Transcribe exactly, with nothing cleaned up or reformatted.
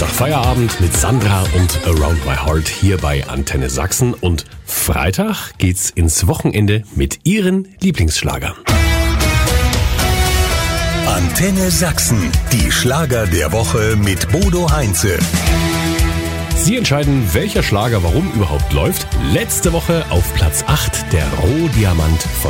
Samstag Feierabend mit Sandra und Around My Heart hier bei Antenne Sachsen. Und Freitag geht's ins Wochenende mit Ihren Lieblingsschlagern. Antenne Sachsen, die Schlager der Woche mit Bodo Heinze. Sie entscheiden, welcher Schlager warum überhaupt läuft. Letzte Woche auf Platz acht der Rohdiamant von